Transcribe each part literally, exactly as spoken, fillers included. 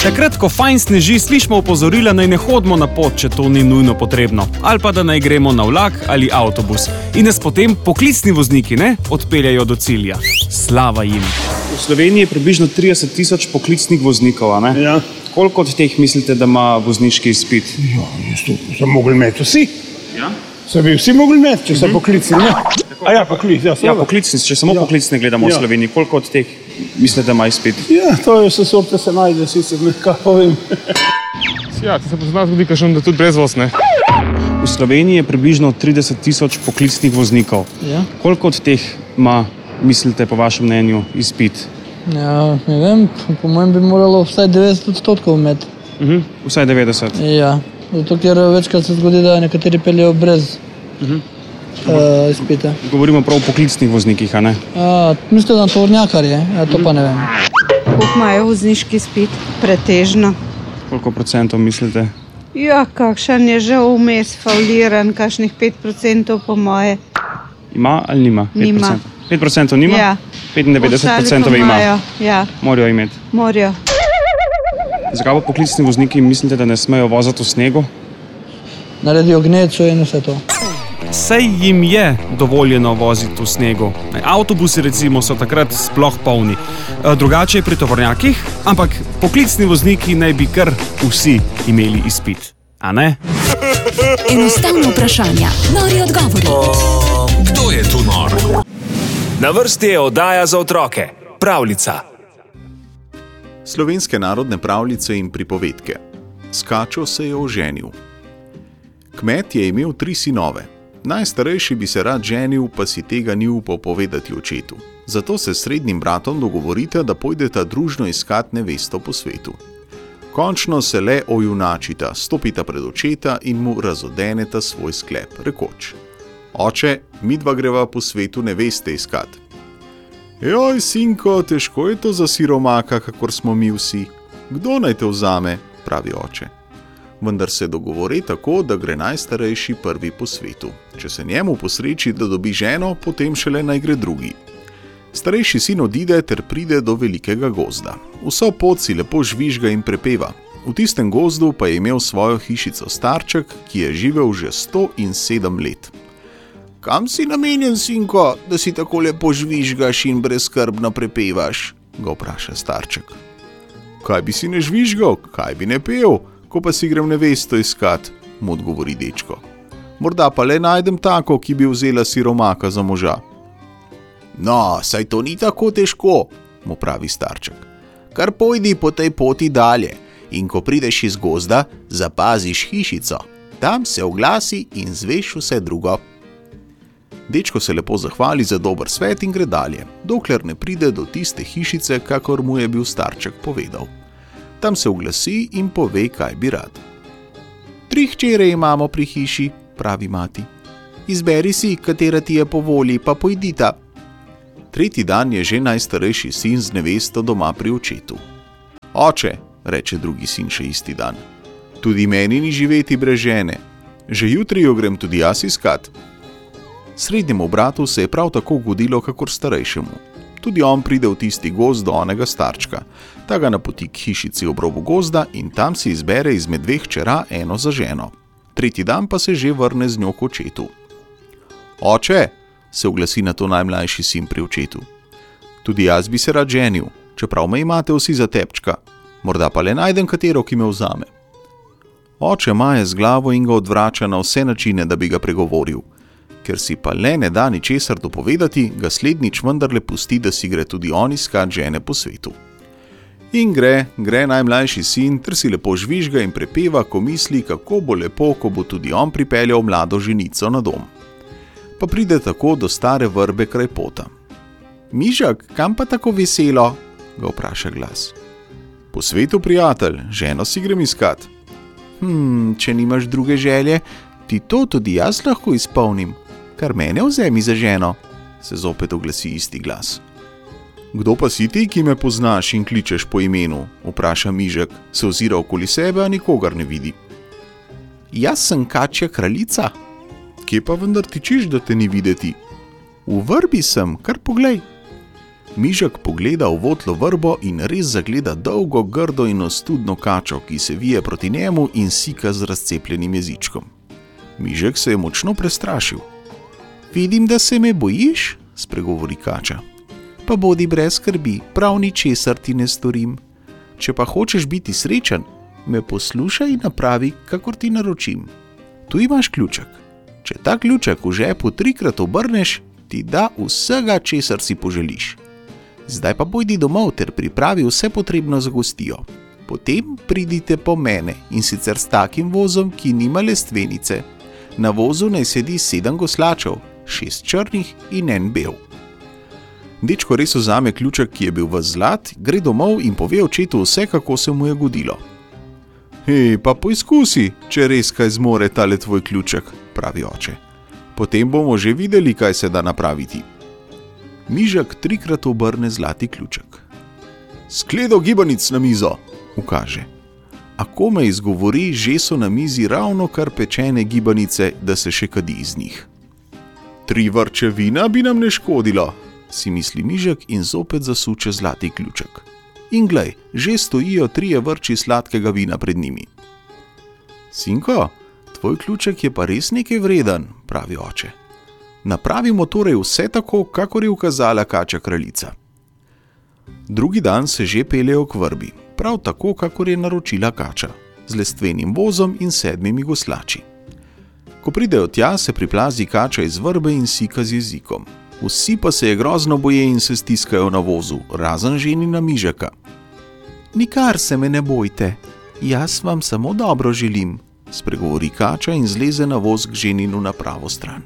Takrat, ko fajn sneži, slišimo opozorila, naj ne hodimo na pot, če to ni nujno potrebno. Ali pa da naj gremo na vlak ali avtobus. In nas potem poklicni vozniki, ne, odpeljajo do cilja. Slava jim. V Sloveniji je približno trideset tisoč poklicnih voznikov, a ne? Ja. Koliko od teh mislite, da ima vozniški izpit? Ja, jaz to so mogli imeti vsi. Ja? Se bi vsi mogli imeti, če so poklicni, ne? A ja, poklic, ja, Ja, poklicni, če samo Ja. poklicne gledamo v Ja. Sloveniji, koliko od teh mislite, da ima izpit? Ja, to je vse sorte se najde, sicer nekaj povem. Ja, to se pozna zgodi, kažem, da tudi brez voz, ne? V Sloveniji je približno trideset tisoč poklicnih voznikov. Ja. Koliko od teh ima, mislite, po vašem mnenju, izpit? Ja, ne vem, po mojem bi moralo vsaj devetdeset odstotkov imeti. Uh-huh. Vsaj devetdeset. Ja, zato ker večkrat se zgodi, da nekateri peljejo brez Uh-huh. uh, izpita. Govorimo prav o poklicnih voznikih, a ne? A, mislim, da tovornjakarje, ja, to pa ne vem. Koliko imajo vozniški izpit? Pretežno. Koliko procentov mislite? Ja, kakšen je že vmes fauliran, kakšnih pet procentov po moje. Ima ali nima? Nima. pet procentov nima? Ja. petindevetdeset Ostali procentov pa ima. imajo, ja, Morajo imeti. morajo. Zakaj pa poklicni vozniki mislite, da ne smejo voziti v snegu? Naredijo gnečo in vse to. Sej jim je dovoljeno voziti v snegu. Avtobusi recimo so takrat sploh polni. E, Drugače je pri tovornjakih, ampak poklicni vozniki naj bi kar vsi imeli izpit. A ne? Enostavno vprašanja, nori odgovori. Kdo je tu nor? Na vrsti je oddaja za otroke. Pravljica. Slovenske narodne pravljice in pripovedke. Skačo se je oženil. Kmet je imel tri sinove. Najstarejši bi se rad ženil, pa si tega ni upal povedati očetu. Zato se s srednjim bratom dogovorita, da pojdeta družno iskat nevesto po svetu. Končno se le ojunačita, stopita pred očeta in mu razodeneta svoj sklep, rekoč: Oče, midva greva po svetu neveste iskat. Joj, sinko, težko je to za siromaka, kakor smo mi vsi. Kdo naj te vzame, pravi oče. Vendar se dogovori tako, da gre najstarejši prvi po svetu. Če se njemu posreči, da dobi ženo, potem šele naj gre drugi. Starejši sin odide ter pride do velikega gozda. Vso pot si lepo žvižga in prepeva. V tistem gozdu pa je imel svojo hišico starček, ki je živel že sto in sedem let. Kam si namenjen, sinko, da si tako lepo žvižgaš in brezskrbno prepevaš? Ga vpraša starček. Kaj bi si ne žvižgal, kaj bi ne pel? Ko pa si grem nevesto iskat, mu odgovori dečko. Morda pa le najdem tako, ki bi vzela siromaka za moža. No, saj to ni tako težko, mu pravi starček. Kar pojdi po tej poti dalje in ko prideš iz gozda, zapaziš hišico. Tam se oglasi in zveš vse drugo. Dečko se lepo zahvali za dober svet in gre dalje, dokler ne pride do tiste hišice, kakor mu je bil starček povedal. Tam se oglasi in pove, kaj bi rad. Tri hčere imamo pri hiši, pravi mati. Izberi si, katera ti je po volji, pa pojdita. Tretji dan je že najstarejši sin z nevesto doma pri očetu. Oče, reče drugi sin še isti dan, tudi meni ni živeti brez žene. Že jutri jo grem tudi jaz iskat. Srednjemu bratu se je prav tako godilo, kakor starejšemu. Tudi on pride v tisti gozd do onega starčka. Ta ga napoti k hišici ob robu gozda in tam si izbere izmed dveh hčera eno za ženo. Tretji dan pa se že vrne z njo k očetu. Oče, se oglasi na to najmlajši sin pri očetu. Tudi jaz bi se rad ženil, čeprav me imate vsi za tepčka. Morda pa le najdem katero, ki me vzame. Oče maje z glavo in ga odvrača na vse načine, da bi ga pregovoril. Ker si pa le ne da ničesar dopovedati, ga slednjič vendarle pusti, da si gre tudi on iskat žene po svetu. In gre, gre najmlajši sin, ter si lepo žvižga in prepeva, ko misli, kako bo lepo, ko bo tudi on pripeljal mlado ženico na dom. Pa pride tako do stare vrbe kraj pota. Mižak, kam pa tako veselo? Ga vpraša glas. Po svetu, prijatelj, ženo si grem iskat. Hm, če nimaš druge želje, ti to tudi jaz lahko izpolnim. Kar mene vzemi za ženo, se zopet oglasi isti glas. Kdo pa si ti, ki me poznaš in kličeš po imenu? Vpraša Mižek, se ozira okoli sebe, a nikogar ne vidi. Jaz sem kačja kraljica. Kje pa vendar tičiš, da te ni videti? V vrbi sem, kar poglej. Mižek pogleda v votlo vrbo in res zagleda dolgo, grdo in ostudno kačo, ki se vije proti njemu in sika z razcepljenim jezičkom. Mižek se je močno prestrašil. Vidim, da se me bojiš, spregovori kača. Pa bodi brez skrbi, prav ničesar ti ne storim. Če pa hočeš biti srečen, me poslušaj in napravi, kakor ti naročim. Tu imaš ključek. Če ta ključek v žepu trikrat obrneš, ti da vsega, česar si poželiš. Zdaj pa pojdi domov ter pripravi vse potrebno za gostijo. Potem pridite po mene in sicer s takim vozom, ki nima lestvenice. Na vozu naj sedi sedem goslačev, šest črnih in en bel. Dečko res vzame ključek, ki je bil ves zlat, gre domov in pove očetu vse, kako se mu je godilo. Hej, pa poizkusi, če res kaj zmore tale tvoj ključek, pravi oče. Potem bomo že videli, kaj se da napraviti. Mižek trikrat obrne zlati ključek. Skledo gibanic na mizo, ukaže. A ko me izgovori, že so na mizi ravno kar pečene gibanice, da se še kadi iz njih. Tri vrče vina bi nam ne škodilo, si misli Mižek in zopet zasuče zlati ključek. In glej, že stojijo trije vrči sladkega vina pred njimi. Sinko, tvoj ključek je pa res nekaj vreden, pravi oče. Napravimo torej vse tako, kakor je ukazala kača kraljica. Drugi dan se že peljejo k vrbi, prav tako, kakor je naročila kača, z lestvenim vozom in sedmimi goslači. Ko pridejo tja, se priplazi kača iz vrbe in sika z jezikom. Vsi pa se je grozno boje in se stiskajo na vozu, razen ženina Mižeka. Nikar se me ne bojte, jaz vam samo dobro želim, spregovori kača in zleze na voz k ženinu na pravo stran.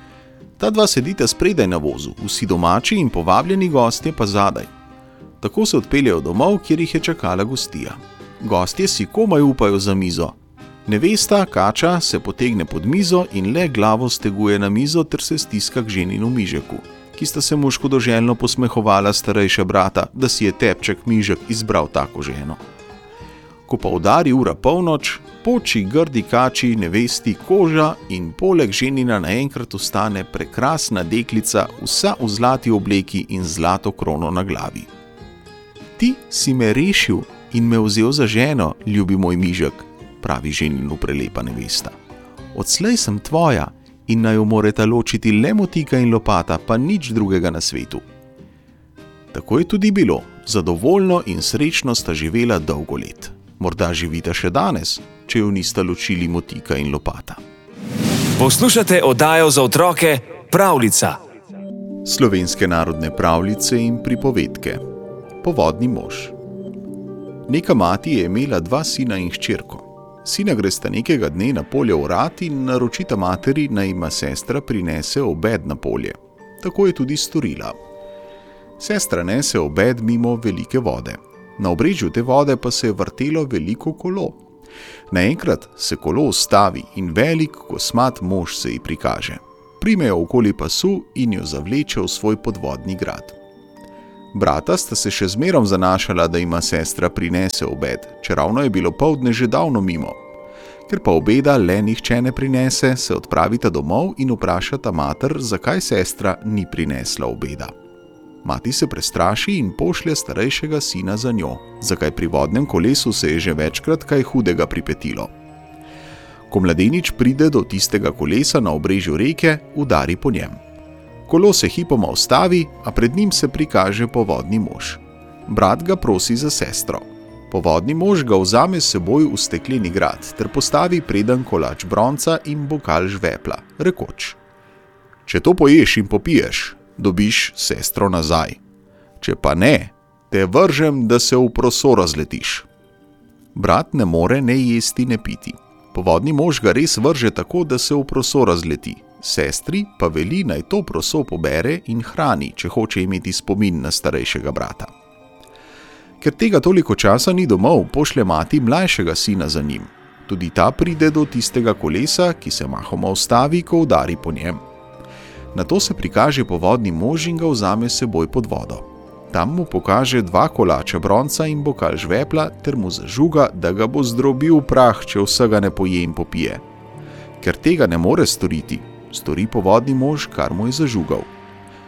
Ta dva sedita spredaj na vozu, vsi domači in povabljeni gostje pa zadaj. Tako se odpeljejo domov, kjer jih je čakala gostija. Gostje si komaj upajo za mizo. Nevesta, kača, se potegne pod mizo in le glavo steguje na mizo ter se stiska k ženinu Mižeku, ki sta se mu škodoželjno posmehovala starejša brata, da si je tepček Mižek izbral tako ženo. Ko pa udari ura polnoč, poči grdi kači, nevesti koža in poleg ženina naenkrat ostane prekrasna deklica, vsa v zlati obleki in zlato krono na glavi. Ti si me rešil in me vzel za ženo, ljubi moj Mižek, pravi ženinu prelepa nevesta. Odslej sem tvoja in naj jo moreta ločiti le motika in lopata, pa nič drugega na svetu. Tako je tudi bilo, zadovoljno in srečno sta živela dolgo let. Morda živita še danes, če jo nista ločili motika in lopata. Poslušate oddajo za otroke Pravljica. Slovenske narodne pravljice in pripovedke. Povodni mož. Neka mati je imela dva sina in hčerko. Sina gresta nekega dne na polje orat in naročita materi, naj ima sestra prinese obed na polje. Tako je tudi storila. Sestra nese obed mimo velike vode. Na obrežju te vode pa se je vrtelo veliko kolo. Naenkrat se kolo ustavi in velik kosmat mož se ji prikaže. Prime jo okoli pasu in jo zavleče v svoj podvodni grad. Brata sta se še zmerom zanašala, da ima sestra prinese obed, čeravno je bilo poldne že davno mimo. Ker pa obeda le nihče ne prinese, se odpravita domov in vprašata mater, zakaj sestra ni prinesla obeda. Mati se prestraši in pošlje starejšega sina za njo, zakaj pri vodnem kolesu se je že večkrat kaj hudega pripetilo. Ko mladenič pride do tistega kolesa na obrežju reke, udari po njem. Kolo se hipoma ustavi, a pred njim se prikaže povodni mož. Brat ga prosi za sestro. Povodni mož ga vzame s seboj v stekleni grad ter postavi preden kolač bronca in bokal žvepla, rekoč: Če to poješ in popiješ, dobiš sestro nazaj. Če pa ne, te vržem, da se v proso razletiš. Brat ne more ne jesti, ne piti. Povodni mož ga res vrže tako, da se v proso razleti. Sestri pa veli, naj to proso pobere in hrani, če hoče imeti spomin na starejšega brata. Ker tega toliko časa ni domov, pošlje mati mlajšega sina za njim. Tudi ta pride do tistega kolesa, ki se mahoma ustavi, ko udari po njem. Nato se prikaže povodni mož in ga vzame s seboj pod vodo. Tam mu pokaže dva kolača bronca in bokal žvepla ter mu zažuga, da ga bo zdrobil v prah, če vsega ne poje in popije. Ker tega ne more storiti, stori povodni mož, kar mu je zažugal.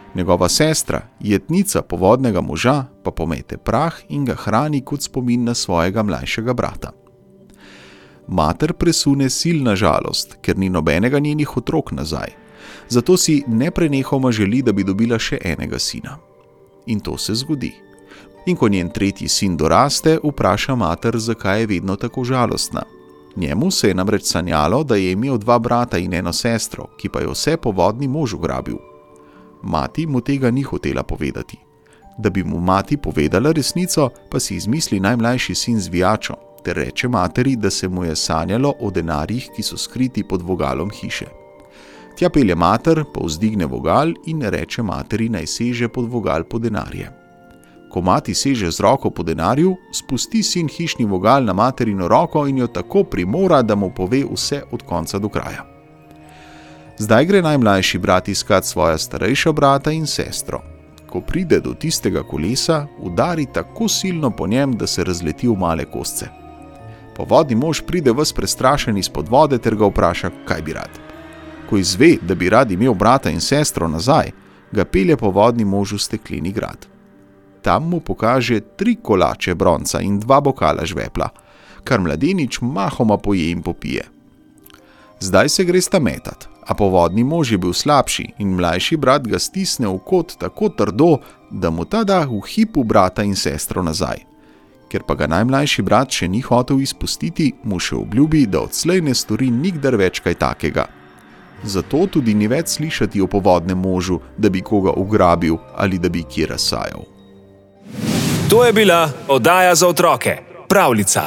Njegova sestra, jetnica povodnega moža, pa pomete prah in ga hrani kot spomin na svojega mlajšega brata. Mater presune silna žalost, ker ni nobenega njenih otrok nazaj, zato si neprenehoma želi, da bi dobila še enega sina. In to se zgodi. In ko njen tretji sin doraste, vpraša mater, zakaj je vedno tako žalostna. Njemu se je namreč sanjalo, da je imel dva brata in eno sestro, ki pa je vse povodni mož ugrabil. Mati mu tega ni hotela povedati. Da bi mu mati povedala resnico, pa si izmisli najmlajši sin zvijačo, ter reče materi, da se mu je sanjalo o denarjih, ki so skriti pod vogalom hiše. Tja pelje mater, povzdigne vogal in reče materi, naj seže pod vogal po denarje. Ko mati seže z roko po denarju, spusti sin hišni vogal na materino roko in jo tako primora, da mu pove vse od konca do kraja. Zdaj gre najmlajši brat iskat svoja starejša brata in sestro. Ko pride do tistega kolesa, udari tako silno po njem, da se razleti v male kosce. Povodni mož pride ves prestrašen izpod vode ter ga vpraša, kaj bi rad. Ko izve, da bi rad imel brata in sestro nazaj, ga pelje povodni mož v stekleni grad. Tam mu pokaže tri kolače bronca in dva bokala žvepla, kar mladenič mahoma poje in popije. Zdaj se gre sta metat, a povodni mož je bil slabši in mlajši brat ga stisne v kot tako trdo, da mu ta da v hipu brata in sestro nazaj. Ker pa ga najmlajši brat še ni hotel izpustiti, mu še obljubi, da odslej ne stori nikdar več kaj takega. Zato tudi ni več slišati o povodnem možu, da bi koga ugrabil ali da bi kje razsajal. To je bila oddaja za otroke, Pravljica.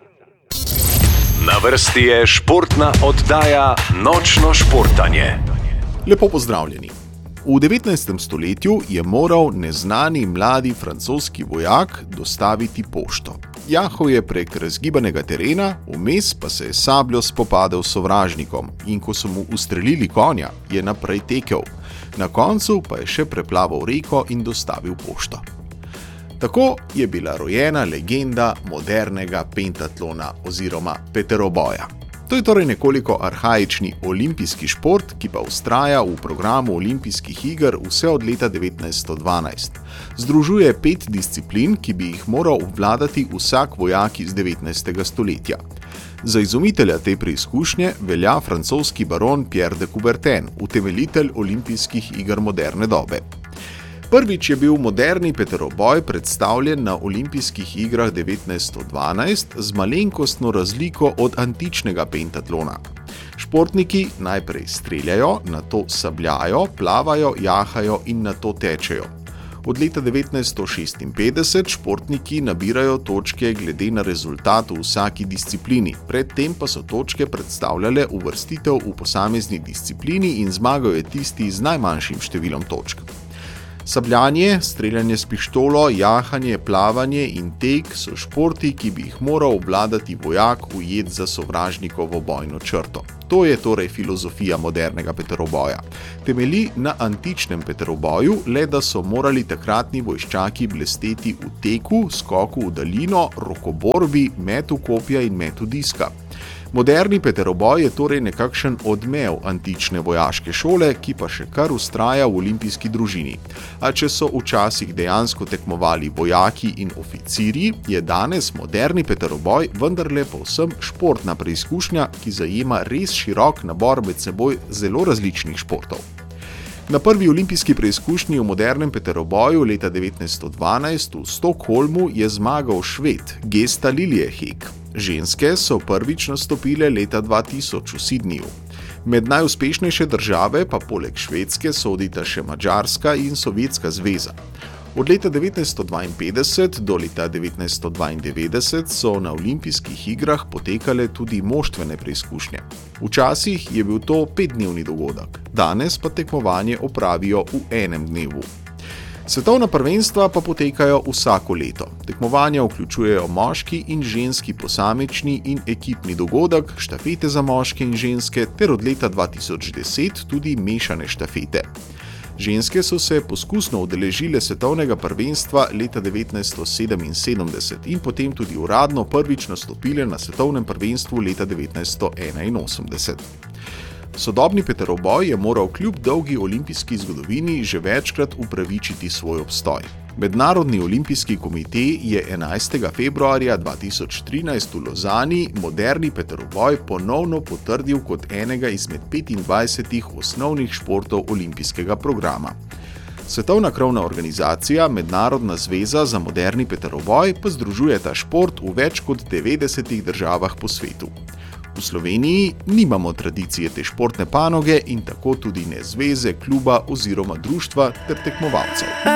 Na vrsti je športna oddaja Nočno športanje. Lepo pozdravljeni. V devetnajstem stoletju je moral neznani mladi francoski vojak dostaviti pošto. Jahal je prek razgibanega terena, vmes pa se je sabljo spopadel s sovražnikom in ko so mu ustrelili konja, je naprej tekel. Na koncu pa je še preplaval reko in dostavil pošto. Tako je bila rojena legenda modernega pentatlona oziroma peteroboja. To je torej nekoliko arhaični olimpijski šport, ki pa vztraja v programu olimpijskih iger vse od leta devetnajststo dvanajst. Združuje pet disciplin, ki bi jih moral obvladati vsak vojak iz devetnajstega stoletja. Za izumitelja te preizkušnje velja francoski baron Pierre de Coubertin, utemeljitelj olimpijskih iger moderne dobe. Prvič je bil moderni peteroboj predstavljen na olimpijskih igrah devetnajststo dvanajst z malenkostno razliko od antičnega pentatlona. Športniki najprej streljajo, nato sabljajo, plavajo, jahajo in nato tečejo. Od leta devetnajststo šestinpetdeset športniki nabirajo točke glede na rezultat v vsaki disciplini, predtem pa so točke predstavljale uvrstitev v posamezni disciplini in zmagal je tisti z najmanjšim številom točk. Sabljanje, streljanje s pištolo, jahanje, plavanje in tek so športi, ki bi jih moral obvladati vojak ujet za sovražnikovo bojno črto. To je torej filozofija modernega peteroboja. Temelji na antičnem peteroboju, le da so morali takratni vojščaki blesteti v teku, skoku v daljino, rokoborbi, metu kopja in metu diska. Moderni peteroboj je torej nekakšen odmev antične vojaške šole, ki pa še kar vztraja v olimpijski družini. A če so včasih dejansko tekmovali vojaki in oficirji, je danes moderni peteroboj vendarle povsem športna preizkušnja, ki zajema res širok nabor med seboj zelo različnih športov. Na prvi olimpijski preizkušnji v modernem peteroboju leta devetnajststo dvanajst v Stockholmu je zmagal Šved Gesta Liljehed. Ženske so prvič nastopile leta dva tisoč v Sydneyju. Med najuspešnejše države pa poleg Švedske sodita še Madžarska in Sovjetska zveza. Od leta devetnajststo dvainpetdeset do leta devetnajststo dvaindevetdeset so na olimpijskih igrah potekale tudi moštvene preizkušnje. Včasih je bil to petdnevni dogodek, danes pa tekmovanje opravijo v enem dnevu. Svetovna prvenstva pa potekajo vsako leto. Tekmovanja vključujejo moški in ženski posamični in ekipni dogodek, štafete za moške in ženske ter od leta dva tisoč deset tudi mešane štafete. Ženske so se poskusno udeležile svetovnega prvenstva leta devetnajststo sedeminsedemdeset in potem tudi uradno prvič nastopile na svetovnem prvenstvu leta devetnajststo enainosemdeset. Sodobni peteroboj je moral kljub dolgi olimpijski zgodovini že večkrat upravičiti svoj obstoj. Mednarodni olimpijski komitej je enajstega februarja dva tisoč trinajst v Lozani moderni peteroboj ponovno potrdil kot enega izmed petindvajsetih osnovnih športov olimpijskega programa. Svetovna krovna organizacija Mednarodna zveza za moderni peteroboj pa združuje ta šport v več kot devetdesetih državah po svetu. V Sloveniji nimamo tradicije te športne panoge in tako tudi ne zveze, kluba oziroma društva ter tekmovalcev.